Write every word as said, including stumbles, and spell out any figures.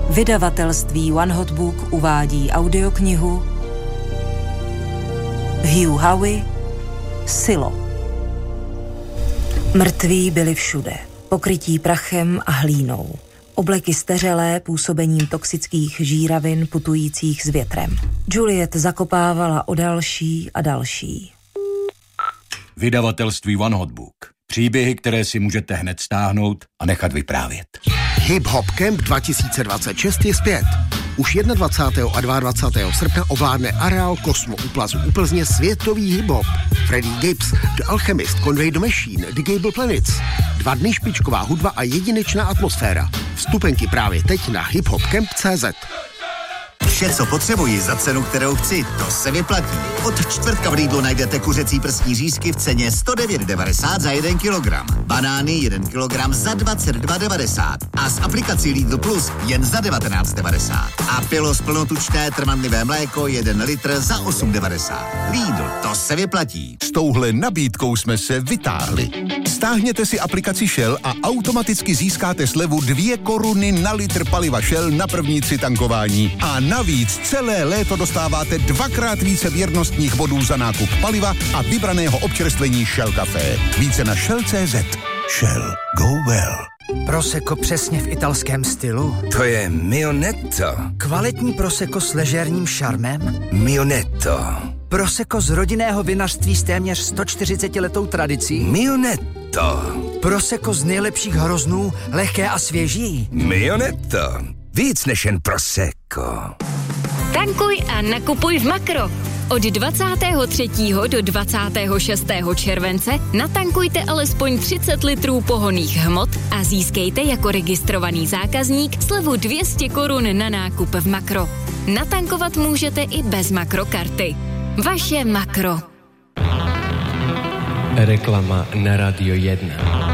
Vydavatelství One Hot Book uvádí audioknihu Hugh Howey Silo. Mrtví byli všude, pokrytí prachem a hlínou. Obleky steřelé působením toxických žíravin putujících s větrem. Juliet zakopávala o další a další. Vydavatelství One Hot Book. Příběhy, které si můžete hned stáhnout a nechat vyprávět. Hip Hop Camp dva tisíce dvacet šest je zpět. Už dvacátého prvního a dvacátého druhého srpna ovládne areál Kosmo u Plazu u Plzně světový hip-hop. Freddie Gibbs, The Alchemist, Conway the Machine, The Gable Planets. Dva dny špičková hudba a jedinečná atmosféra. Vstupenky právě teď na hiphopcamp tečka cé zet. Vše, co potřebuji za cenu, kterou chci, to se vyplatí. Od čtvrtka v Lidlu najdete kuřecí prsní řízky v ceně sto devět devadesát za jeden kilogram. Banány jeden kilogram za dvacet dva devadesát. A s aplikací Lidl Plus jen za devatenáct devadesát. A Pilos plnotučné trvanlivé mléko jeden litr za osm devadesát. Lidl, to se vyplatí. S touhle nabídkou jsme se vytáhli. Stáhněte si aplikaci Shell a automaticky získáte slevu dvě koruny na litr paliva Shell na první tři tankování. A navíc celé léto dostáváte dvakrát více věrnostních bodů za nákup paliva a vybraného občerstvení Shell Café. Více na shell tečka cé zet. Shell. Go well. Prosecco přesně v italském stylu? To je Mionetto. Kvalitní Prosecco s ležérním šarmem? Mionetto. Prosecco z rodinného vinařství s téměř sto čtyřicetiletou tradicí? Mionetto. Prosecco z nejlepších hroznů, lehké a svěží? Mionetto. Víc než jen Prosecco. Tankuj a nakupuj v Makro. Od dvacátého třetího do dvacátého šestého července natankujte alespoň třicet litrů pohonných hmot a získejte jako registrovaný zákazník slevu dvě stě korun na nákup v Makro. Natankovat můžete i bez Makrokarty. Vaše Makro. Reklama na Radio jedna.